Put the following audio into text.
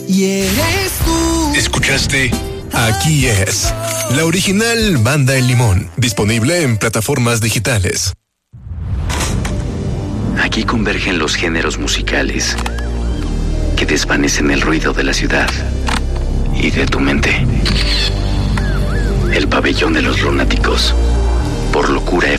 y eres tú. ¿Escuchaste? Aquí es la original Banda El Limón, disponible en plataformas digitales. Aquí convergen los géneros musicales que desvanecen el ruido de la ciudad y de tu mente. El pabellón de los lunáticos, por Locura